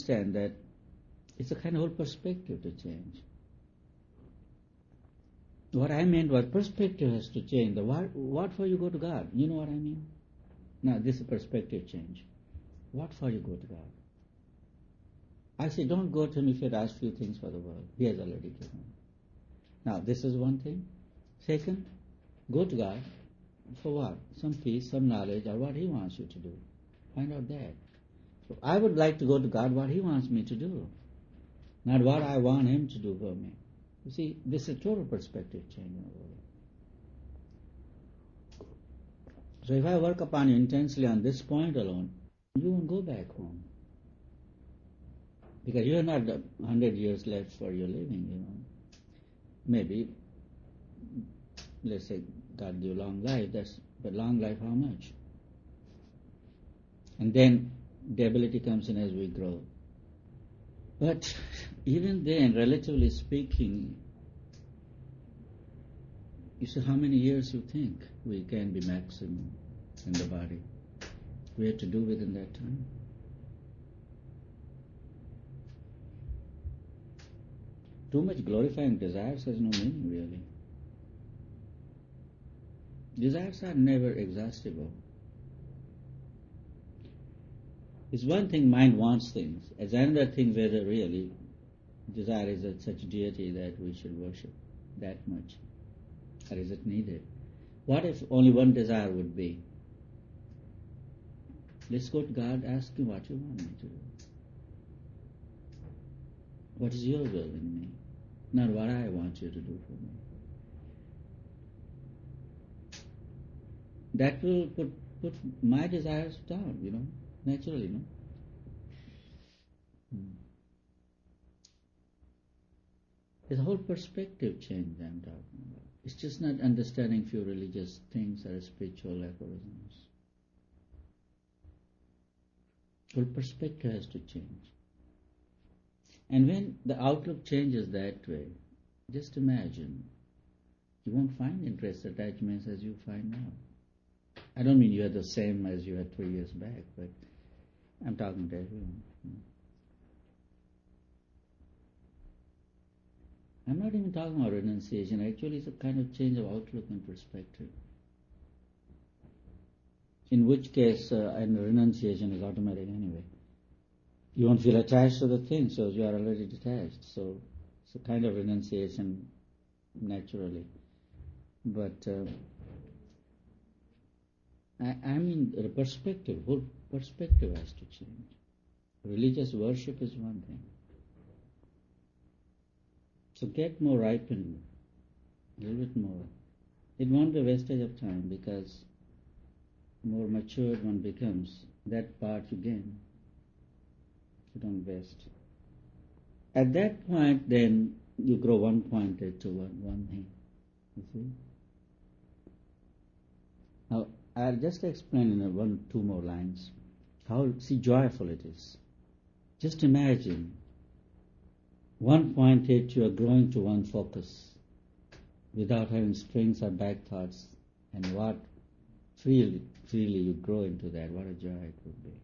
understand that it's a kind of whole perspective to change. What I meant was perspective has to change. What for you go to God? You know what I mean? Now this is a perspective change. What for you go to God? I say don't go to him if you ask few things for the world. He has already given. Now this is one thing. Second, go to God for what? Some peace, some knowledge, or what he wants you to do. Find out that. So I would like to go to God what he wants me to do, not what I want him to do for me. You see, this is a total perspective change in the world. So if I work upon you intensely on this point alone, you won't go back home. Because you have not 100 years left for your living, Maybe, let's say, God give long life, but long life how much? And then the ability comes in as we grow. But even then, relatively speaking, you see how many years you think we can be maximum in the body. We have to do within that time. Too much glorifying desires has no meaning really. Desires are never exhaustible. It's one thing mind wants things. It's another thing whether really desire is such deity that we should worship that much. Or is it needed? What if only one desire would be? Let's go to God, ask him what you want me to do. What is your will in me? Not what I want you to do for me. That will put my desires down, naturally, no? It's a whole perspective change I'm talking about. It's just not understanding few religious things or spiritual aphorisms. Whole perspective has to change. And when the outlook changes that way, just imagine, you won't find interest attachments as you find now. I don't mean you are the same as you had 3 years back, but I'm talking to everyone. I'm not even talking about renunciation. Actually, it's a kind of change of outlook and perspective. In which case, renunciation is automatic anyway. You won't feel attached to the thing, so you are already detached. So it's a kind of renunciation naturally. But I mean the perspective, whole perspective has to change. Religious worship is one thing. So get more ripened, a little bit more. It won't be a wastage of time because more matured one becomes, that part you gain. You don't waste. At that point, then you grow one pointed to one thing. You see? Now, I'll just explain in 2 more lines how joyful it is. Just imagine one pointed you are growing to one focus without having strings or back thoughts, and what freely you grow into that. What a joy it would be.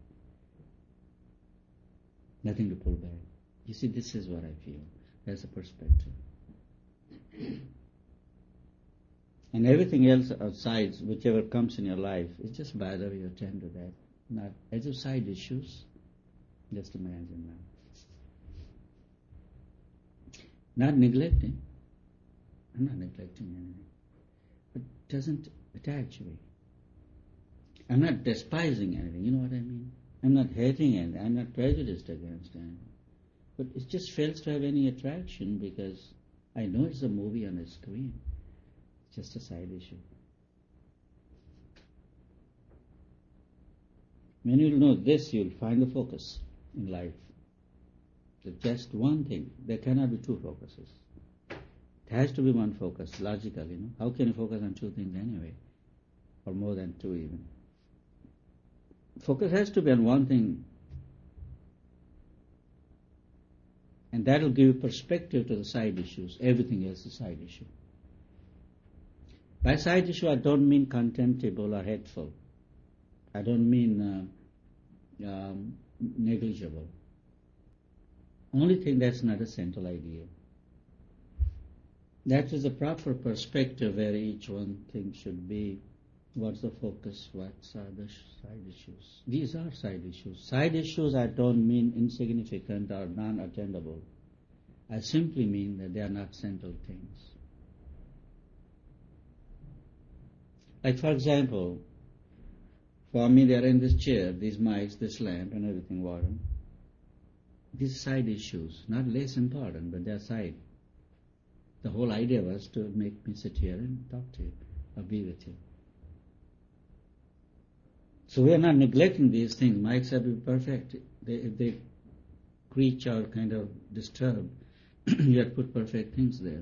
Nothing to pull back. You see, this is what I feel. That's a perspective. And everything else outside, whichever comes in your life, is just bother you, attend to that. Not as of side issues. Just imagine now. Not neglecting. I'm not neglecting anything. But it doesn't attach me. I'm not despising anything. You know what I mean? I'm not hating anything. I'm not prejudiced against anything. But it just fails to have any attraction because I know it's a movie on a screen. It's just a side issue. When you'll know this, you'll find the focus in life. It's just one thing. There cannot be 2 focuses. It has to be one focus, logically. How can you focus on 2 things anyway? Or more than 2 even. Focus has to be on one thing. And that will give you perspective to the side issues. Everything else is side issue. By side issue, I don't mean contemptible or hateful. I don't mean negligible. Only thing that's not a central idea. That is a proper perspective where each one thing should be. What's the focus? What are the side issues? These are side issues. Side issues I don't mean insignificant or non-attainable. I simply mean that they are not central things. Like for example, for me they are in this chair, these mics, this lamp and everything, Warren. These side issues, not less important, but they are side. The whole idea was to make me sit here and talk to you or be with you. So we are not neglecting these things. Mics have to be perfect. If they creak or kind of disturb, you have to put perfect things there.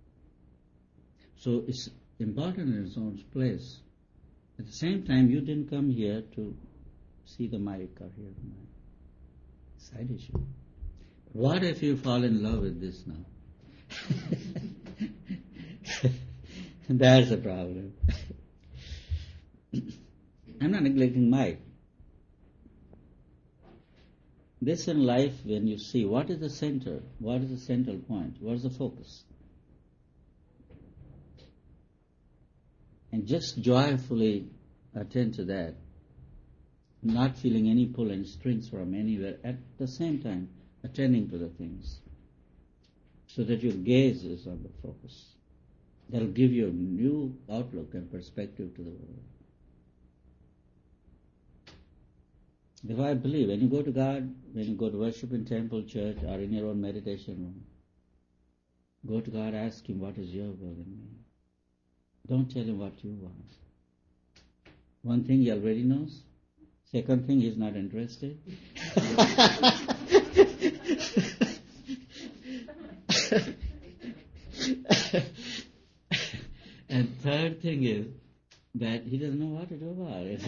So it's important in its own place. At the same time, you didn't come here to see the mic or hear the mic. Side issue. What if you fall in love with this now? That's the problem. I'm not neglecting mic. This in life, when you see what is the center, what is the central point, what is the focus, and just joyfully attend to that, not feeling any pull and strings from anywhere, at the same time attending to the things, so that your gaze is on the focus. That will give you a new outlook and perspective to the world. If I believe, when you go to God, when you go to worship in temple, church, or in your own meditation room, go to God, ask Him, what is your will in me? Don't tell Him what you want. One thing He already knows. Second thing, He's not interested. And third thing is that He doesn't know what to do about it.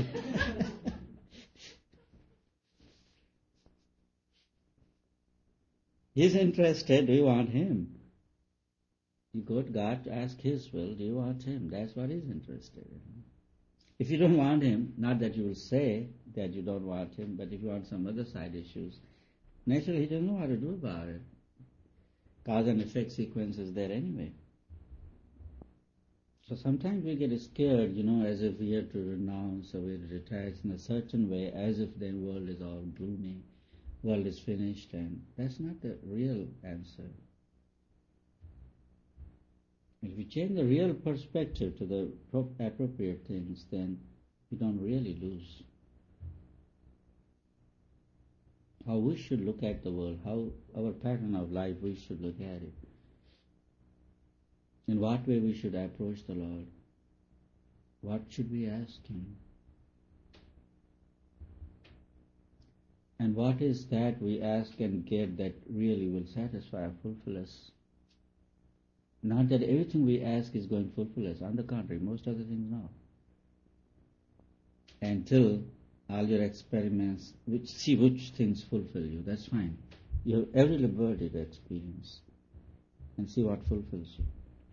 He's interested, do you want Him? You go to God to ask His will, do you want Him? That's what He's interested in. If you don't want Him, not that you will say that you don't want Him, but if you want some other side issues, naturally He doesn't know how to do about it. Cause and effect sequence is there anyway. So sometimes we get scared, as if we have to renounce or we have to detach in a certain way, as if the world is all gloomy. World is finished, and that's not the real answer. If we change the real perspective to the appropriate things, then we don't really lose. How we should look at the world, how our pattern of life we should look at it, in what way we should approach the Lord, what should we ask Him, and what is that we ask and get that really will satisfy or fulfill us. Not that everything we ask is going to fulfill us. On the contrary, most other things no. Until all your experiments, see which things fulfill you, that's fine. You have every liberty to experience and see what fulfills you.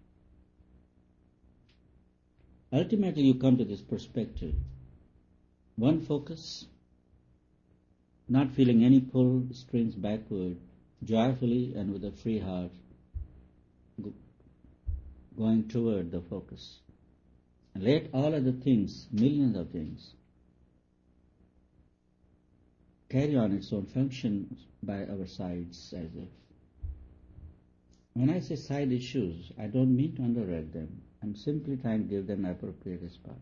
Ultimately, you come to this perspective. One focus, not feeling any pull strings backward, joyfully and with a free heart, going toward the focus. And let all other things, millions of things, carry on its own function by our sides as if. When I say side issues, I don't mean to underrate them. I'm simply trying to give them appropriate spot.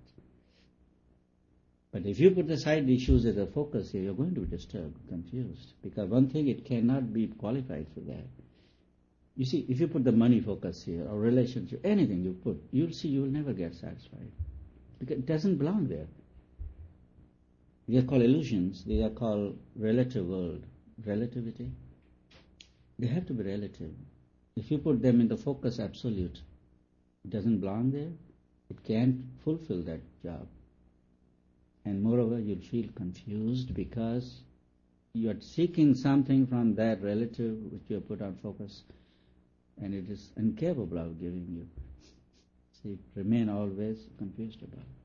But if you put the side issues as a focus here, you're going to be disturbed, confused. Because one thing, it cannot be qualified for that. You see, if you put the money focus here, or relationship, anything you put, you'll see you will never get satisfied. Because it doesn't belong there. These are called illusions. These are called relative world. Relativity. They have to be relative. If you put them in the focus absolute, it doesn't belong there. It can't fulfill that job. And moreover, you'll feel confused because you are seeking something from that relative which you have put on focus, and it is incapable of giving you. See, remain always confused about it.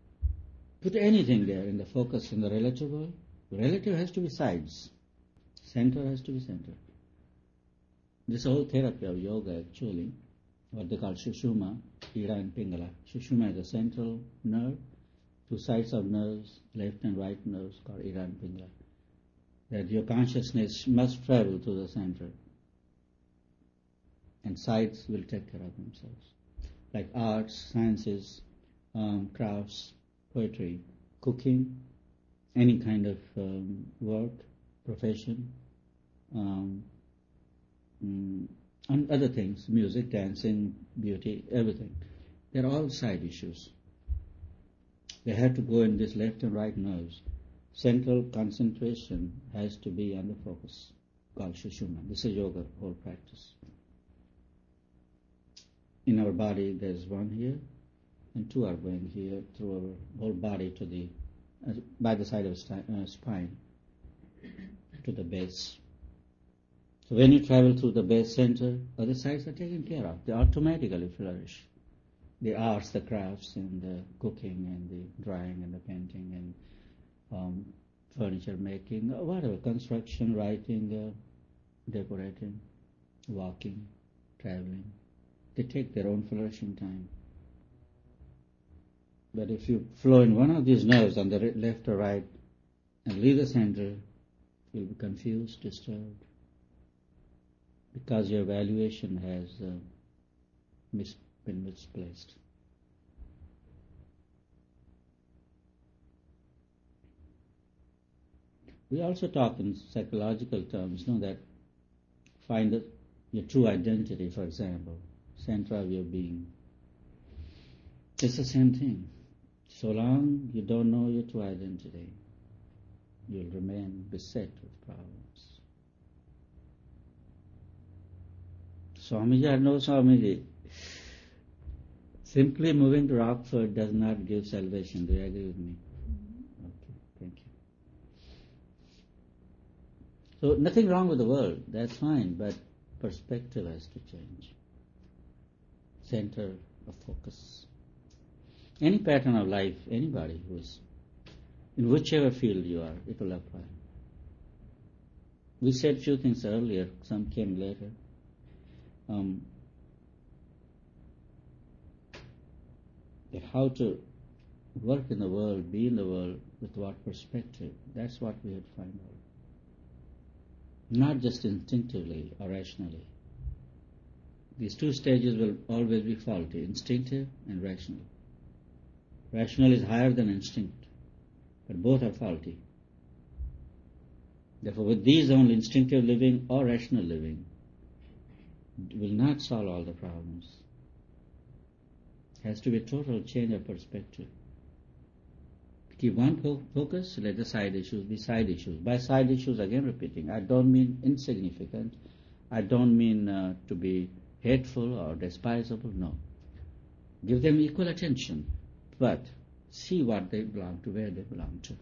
Put anything there in the focus in the relative world. The relative has to be sides. Center has to be center. This whole therapy of yoga actually, what they call Sushumna, Ida and Pingala. Sushumna is the central nerve, two sides of nerves, left and right nerves called Ida and Pingala. That your consciousness must travel to the center. And sides will take care of themselves. Like arts, sciences, crafts, poetry, cooking, any kind of work, profession, and other things, music, dancing, beauty, everything. They're all side issues. They have to go in this left and right nerves. Central concentration has to be on the focus, called Sushumna. This is yoga, whole practice. In our body, there's one here, and two are going here through our whole body to the, by the side of spine, to the base. So when you travel through the base center, other sides are taken care of. They automatically flourish. The arts, the crafts, and the cooking, and the drawing, and the painting, and furniture making, whatever, construction, writing, decorating, walking, traveling. They take their own flourishing time. But if you flow in one of these nerves on the left or right and leave the center, you'll be confused, disturbed, because your evaluation has been misplaced. We also talk in psychological terms, that find your true identity, for example, center of your being. It's the same thing. So long you don't know your true identity, you'll remain beset with problems. Swamiji, I know Swamiji. Simply moving to Rockford does not give salvation. Do you agree with me? Okay, thank you. So nothing wrong with the world, that's fine, but perspective has to change. Center of focus. Any pattern of life, anybody who's in whichever field you are, it will apply. We said few things earlier, some came later. That how to work in the world, be in the world, with what perspective, that's what we had to find out. Not just instinctively or rationally. These two stages will always be faulty, instinctive and rational. Rational is higher than instinct, but both are faulty. Therefore, with these only, instinctive living or rational living will not solve all the problems. It has to be a total change of perspective. Keep one focus, let the side issues be side issues. By side issues, again repeating, I don't mean insignificant, I don't mean to be hateful or despisable, no. Give them equal attention, but see what they belong to, where they belong to.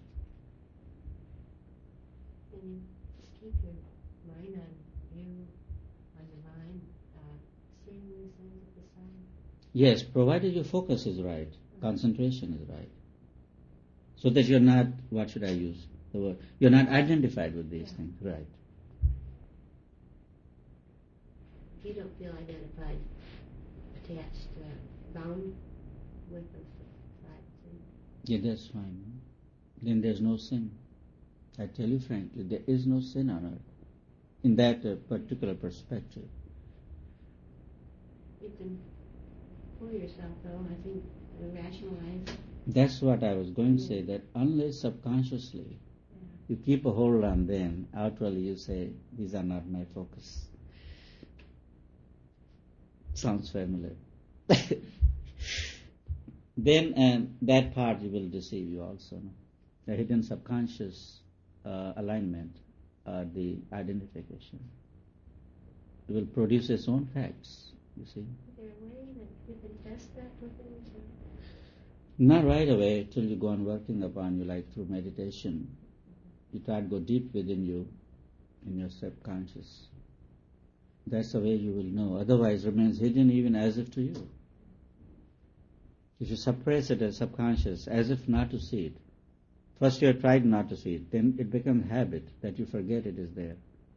And you keep your mind on you, on the mind, seeing the signs of the sun. Yes, provided your focus is right, concentration is right. So that you're not, what should I use the word? You're not identified with these things, right. If you don't feel identified, attached, bound with the thoughts. Yeah, that's fine. Then there's no sin. I tell you frankly, there is no sin on earth in that particular perspective. You can pull yourself, though, I think, and rationalize. That's what I was going to say, that unless subconsciously you keep a hold on them, outwardly you say, these are not my focus. Sounds familiar. Then that part will deceive you also. No? The hidden subconscious alignment, the identification. It will produce its own facts, you see. Is there a way that you can test that within yourself? Not right away till you go on working upon you, like through meditation. You try to go deep within you, in your subconscious. That's the way you will know. Otherwise, it remains hidden even as if to you. If you suppress it as subconscious, as if not to see it, first you have tried not to see it, then it becomes habit that you forget it is there.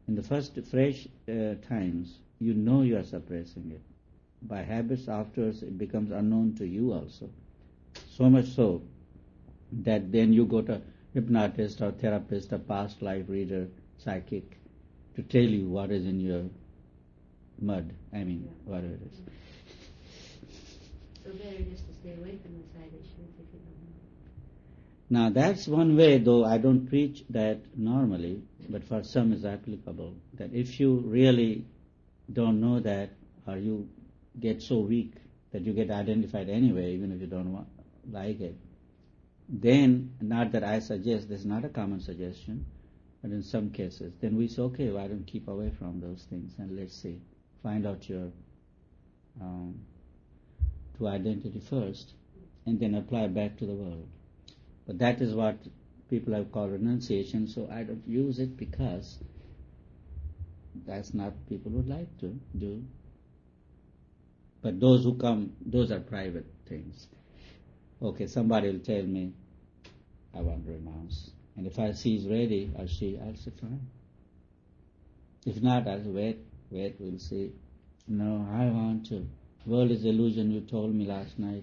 In the first fresh times, you know you are suppressing it. By habits afterwards, it becomes unknown to you also. So much so that then you go to hypnotist or therapist or past life reader, psychic, to tell you what is in your mud, whatever it is. So better just to stay away from the side issues if you don't know. Now that's one way, though I don't preach that normally, but for some is applicable, that if you really don't know that, or you get so weak that you get identified anyway, even if you don't like it, then, not that I suggest, this is not a common suggestion, but in some cases, then we say, okay, why don't keep away from those things and let's see, find out your true identity first, and then apply back to the world. But that is what people have called renunciation, so I don't use it because that's not what people would like to do. But those who come, those are private things. Okay, somebody will tell me, I want to renounce. And if I see he's ready, or she, I'll say, fine. If not, I'll say, wait, we'll see. No, I want to. World is illusion, you told me last night.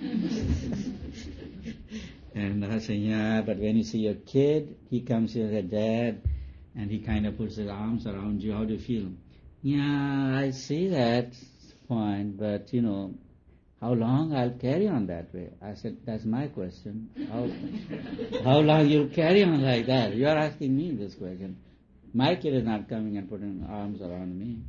And I say, yeah, but when you see your kid, he comes here as a dad, and he kind of puts his arms around you, how do you feel? Yeah, I see that point, but how long I'll carry on that way? I said, that's my question. How long you'll carry on like that? You are asking me this question. My kid is not coming and putting arms around me.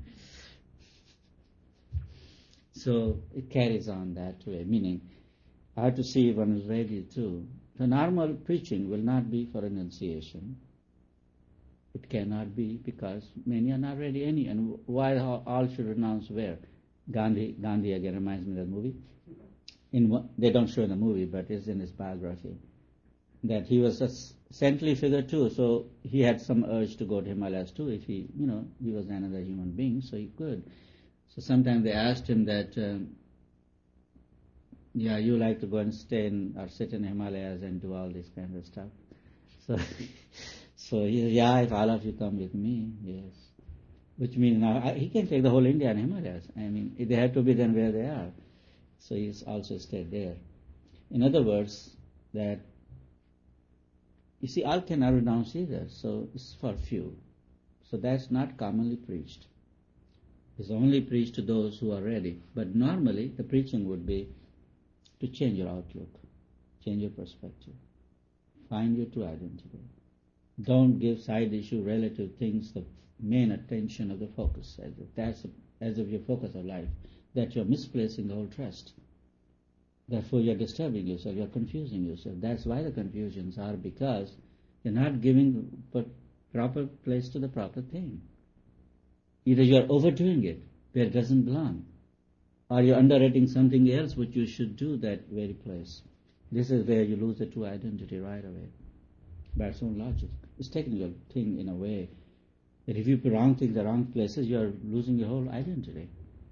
So it carries on that way, meaning I have to see if one is ready too. So normal preaching will not be for renunciation. It cannot be because many are not ready and why all should renounce where? Gandhi again reminds me of that movie. They don't show in the movie, but it's in his biography, that he was a saintly figure too, so he had some urge to go to Himalayas too if he was another human being, so he could. So sometimes they asked him that, you like to go and stay or sit in Himalayas and do all this kind of stuff. So he said, if all of you come with me, yes. Which means now he can take the whole India and Himalayas. They have to be then where they are. So he's also stayed there. In other words, that, you see, all cannot renounce either, so it's for few. So that's not commonly preached. It's only preached to those who are ready. But normally the preaching would be to change your outlook, change your perspective, find your true identity. Don't give side issue, relative things the main attention of the focus, as if your focus of life, that you're misplacing the whole trust. Therefore you're disturbing yourself, you're confusing yourself. That's why the confusions are, because you're not giving proper place to the proper thing. Either you're overdoing it where it doesn't belong, or you're underrating something else which you should do that very place. This is where you lose the true identity right away, by its own logic. It's technical thing in a way, that if you put wrong things in the wrong places, you're losing your whole identity.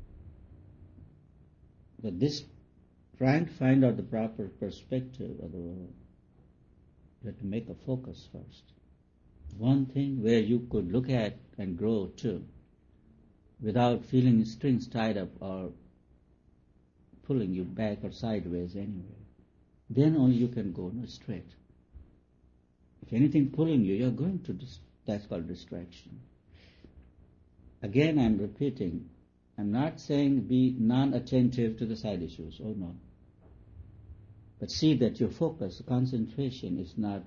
But this, trying to find out the proper perspective of the world, you have to make a focus first. One thing where you could look at and grow to, without feeling strings tied up or pulling you back or sideways anyway. Then only you can go straight. If anything pulling you, you're going to, that's called distraction. Again, I'm repeating, I'm not saying be non-attentive to the side issues, oh no. But see that your focus, concentration is not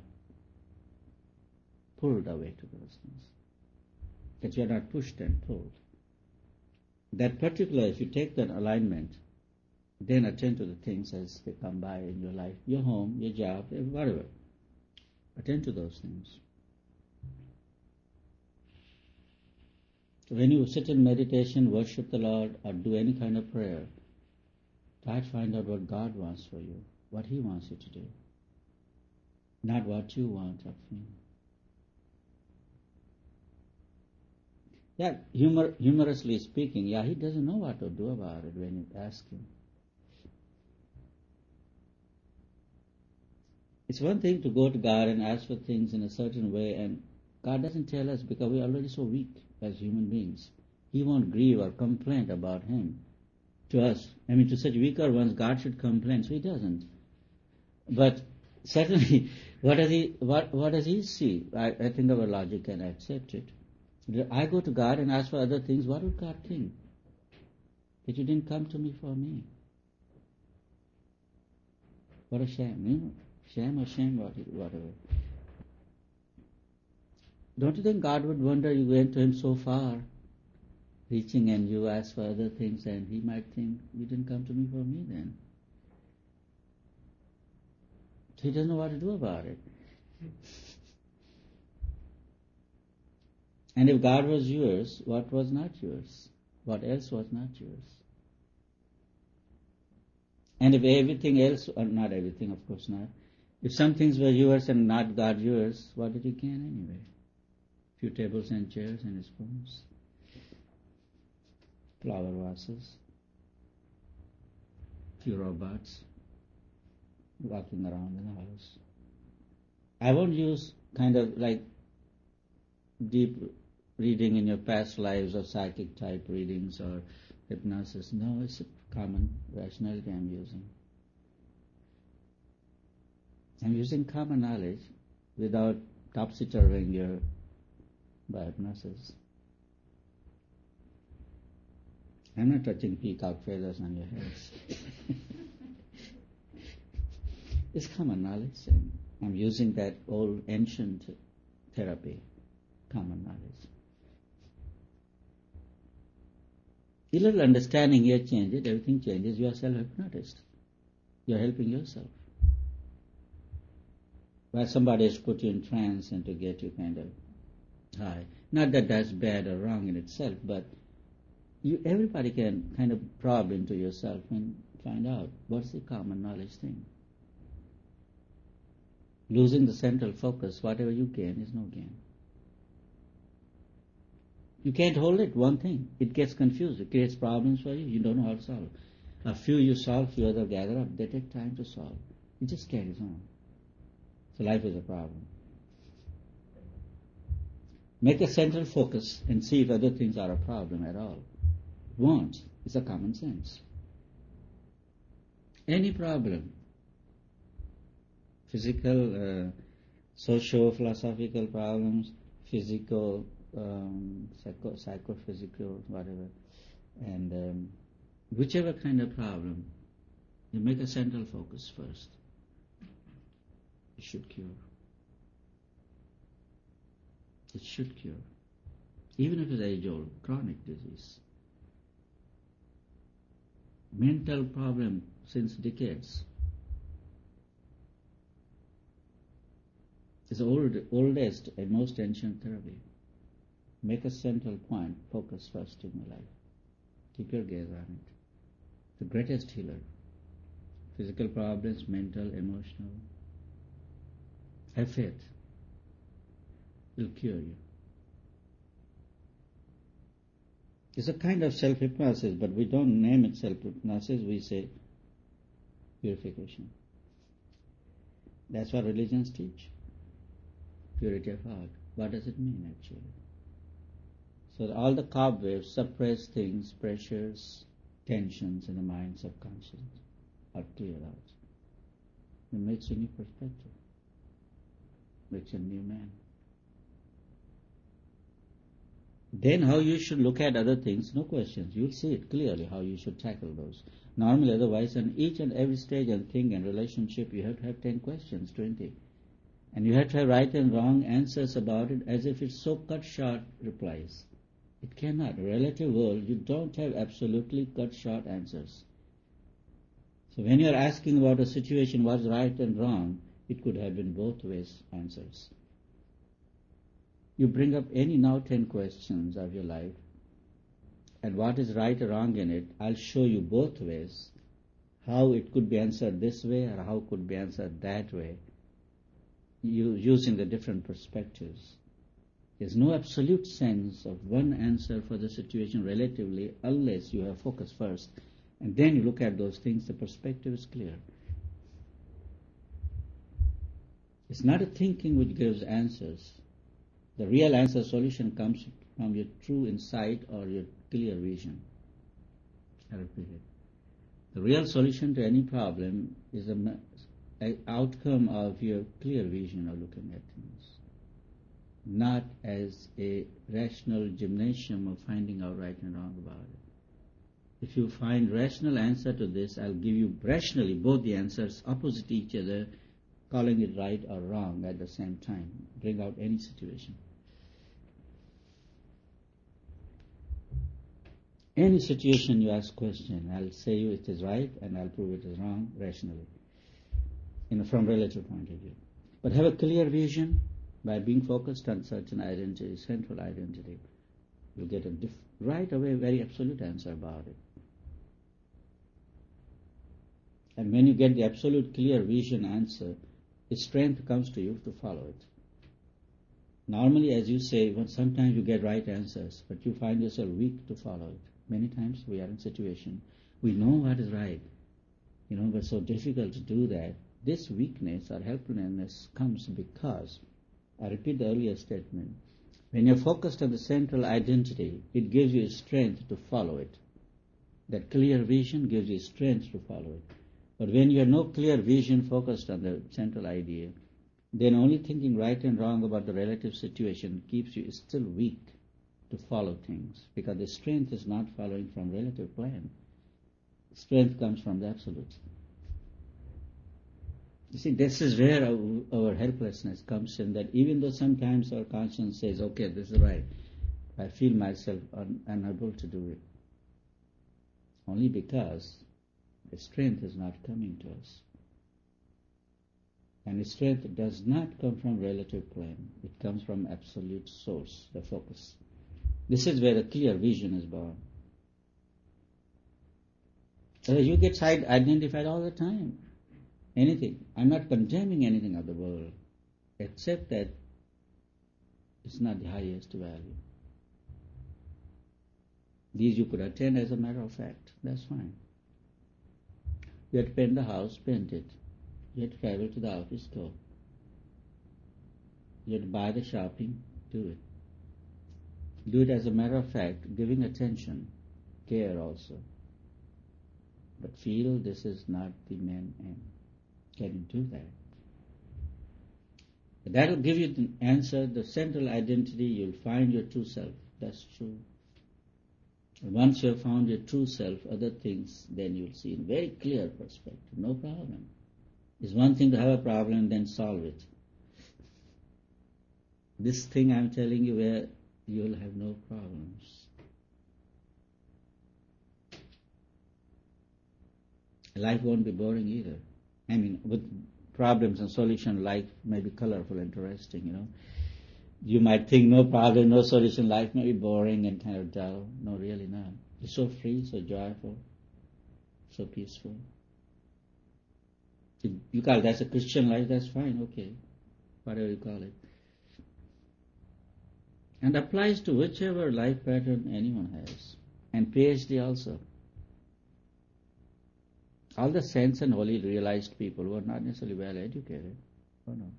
pulled away to those things. That you're not pushed and pulled. That particular, if you take that alignment, then attend to the things as they come by in your life, your home, your job, whatever. Attend to those things. So when you sit in meditation, worship the Lord, or do any kind of prayer, try to find out what God wants for you, what He wants you to do, not what you want of Him. Yeah, humorously speaking, He doesn't know what to do about it when you ask Him. It's one thing to go to God and ask for things in a certain way and God doesn't tell us because we're already so weak as human beings. He won't grieve or complain about Him to us. I mean, to such weaker ones, God should complain, so He doesn't. But certainly, what does He see? I think our logic can accept it. I go to God and ask for other things. What would God think? That you didn't come to me for me. What a shame, you know? Shame or shame, whatever. Don't you think God would wonder you went to Him so far, reaching, and you asked for other things, and He might think, you didn't come to me for me then. He doesn't know what to do about it. And if God was yours, what was not yours? What else was not yours? And if everything else, or not everything, of course not, if some things were yours and not God yours, what did He gain anyway? Few tables and chairs and spoons, flower vases, few robots walking around in the house. I won't use kind of like deep reading in your past lives or psychic type readings or hypnosis. No, it's a common rationality I'm using. I'm using common knowledge without topsy-turving your by hypnosis. I'm not touching peacock feathers on your heads. It's common knowledge. I'm using that old ancient therapy, common knowledge. A little understanding here changes, everything changes. You are self-hypnotist. You are helping yourself. Where somebody has put you in trance and to get you kind of high. Not that that's bad or wrong in itself, but everybody can kind of probe into yourself and find out what's the common knowledge thing. Losing the central focus, whatever you gain is no gain. You can't hold it, one thing. It gets confused. It creates problems for you. You don't know how to solve it. A few you solve, few other gather up. They take time to solve. It just carries on. So life is a problem. Make a central focus and see if other things are a problem at all. It won't. It's a common sense. Any problem, physical, socio-philosophical problems, physical, psychophysical, whatever, and whichever kind of problem, you make a central focus first. It should cure. It should cure. Even if it's age-old, chronic disease. Mental problem since decades. It's the oldest and most ancient therapy. Make a central point, focus first in your life. Keep your gaze on it. The greatest healer. Physical problems, mental, emotional. Have faith. It will cure you. It's a kind of self-hypnosis, but we don't name it self-hypnosis, we say purification. That's what religions teach. Purity of heart. What does it mean actually? So all the cobwebs, suppressed things, pressures, tensions in the mind, subconscious are cleared out. It makes a new perspective. Makes a new man. Then how you should look at other things, no questions. You'll see it clearly how you should tackle those. Normally, otherwise, on each and every stage and thing and relationship, you have to have 10 questions, 20. And you have to have right and wrong answers about it as if it's so cut short replies. It cannot. In a relative world, you don't have absolutely cut short answers. So when you're asking about a situation, what's right and wrong, it could have been both ways answers. You bring up any now 10 questions of your life, and what is right or wrong in it, I'll show you both ways, how it could be answered this way or how it could be answered that way, using the different perspectives. There's no absolute sense of one answer for the situation relatively unless you have focus first, and then you look at those things, the perspective is clear. It's not a thinking which gives answers. The real answer solution comes from your true insight or your clear vision. I repeat it. The real solution to any problem is an outcome of your clear vision of looking at things, not as a rational gymnasium of finding out right and wrong about it. If you find rational answer to this, I'll give you rationally both the answers opposite each other, calling it right or wrong at the same time. Bring out any situation. Any situation you ask question, I'll say you it is right and I'll prove it is wrong rationally, from relative point of view. But have a clear vision by being focused on certain identity, central identity. You'll get a right away very absolute answer about it. And when you get the absolute clear vision answer, the strength comes to you to follow it. Normally, as you say, sometimes you get right answers, but you find yourself weak to follow it. Many times we are in situation, we know what is right, but so difficult to do that. This weakness or helplessness comes because, I repeat the earlier statement, when you're focused on the central identity, it gives you strength to follow it. That clear vision gives you strength to follow it. But when you have no clear vision focused on the central idea, then only thinking right and wrong about the relative situation keeps you still weak to follow things, because the strength is not following from relative plan. Strength comes from the absolute. You see, this is where our helplessness comes in, that even though sometimes our conscience says, okay, this is right, I feel myself unable to do it. Only because the strength is not coming to us. And the strength does not come from relative plane. It comes from absolute source, the focus. This is where a clear vision is born. So you get side identified all the time. Anything. I'm not condemning anything of the world, except that it's not the highest value. These you could attend as a matter of fact. That's fine. You have to paint the house, paint it. You have to travel to the office, go. You have to buy the shopping, do it. Do it as a matter of fact, giving attention, care also. But feel this is not the main aim. Can you do that? That will give you the answer, the central identity. You'll find your true self. That's true. And once you have found your true self, other things, then you'll see in very clear perspective. No problem. It's one thing to have a problem, then solve it. This thing I'm telling you, where you'll have no problems. Life won't be boring either. I mean, with problems and solution, life may be colorful, interesting, You might think no problem, no solution, life may be boring and kind of dull. No, really not. It's so free, so joyful, so peaceful. If you call that's a Christian life, that's fine, okay. Whatever you call it. And applies to whichever life pattern anyone has. And PhD also. All the saints and holy realized people who are not necessarily well educated. Oh no.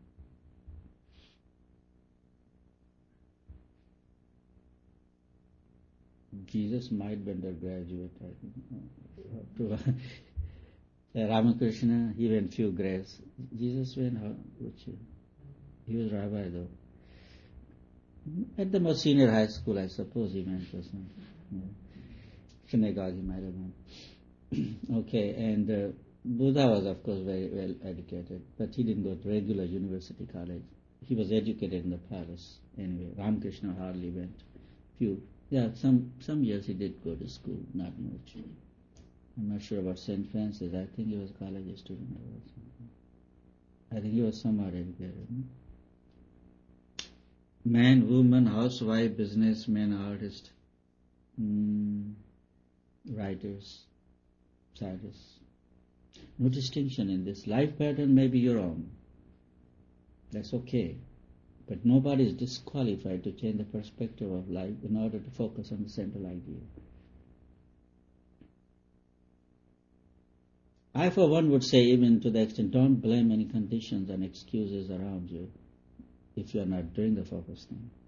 Jesus might be undergraduate, I think. Ramakrishna, he went few grades. Jesus went which year? He was rabbi though. At the most senior high school, I suppose he went or something. Synagogue he might have went. Okay, and Buddha was of course very well educated, but he didn't go to regular university college. He was educated in the palace anyway. Ramakrishna hardly went. Some years he did go to school, not much. I'm not sure about St. Francis. I think he was a college student or something. I think he was somewhat educated. Man, woman, housewife, businessman, artist, writers, scientists. No distinction in this. Life pattern may be your own. That's okay. But nobody is disqualified to change the perspective of life in order to focus on the central idea. I, for one, would say, even to the extent, don't blame any conditions and excuses around you if you are not doing the focus thing.